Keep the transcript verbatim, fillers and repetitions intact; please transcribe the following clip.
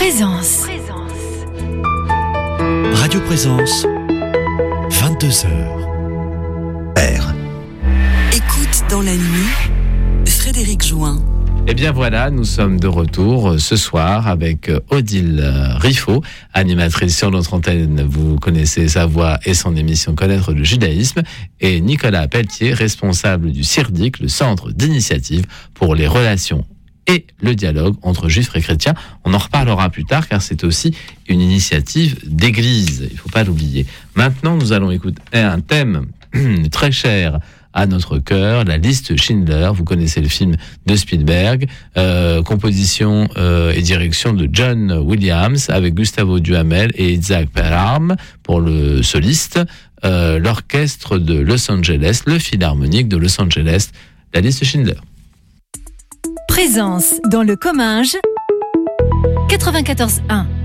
Présence. Radio Présence, vingt-deux heures. R. Écoute dans la nuit, Frédéric Join. Eh bien voilà, nous sommes de retour ce soir avec Odile Riffaut, animatrice sur notre antenne. Vous connaissez sa voix et son émission Connaître le judaïsme, et Nicolas Pelletier, responsable du C I R D I C, le Centre d'initiative pour les relations et le dialogue entre juifs et chrétiens. On en reparlera plus tard car c'est aussi une initiative d'église, il ne faut pas l'oublier. Maintenant, nous allons écouter un thème très cher à notre cœur, la liste Schindler. Vous connaissez le film de Spielberg, euh, composition euh, et direction de John Williams avec Gustavo Duhamel et Isaac Perarm pour le soliste, euh, l'orchestre de Los Angeles, le Philharmonique de Los Angeles, la liste Schindler. Présence dans le Comminges quatre-vingt-quatorze un.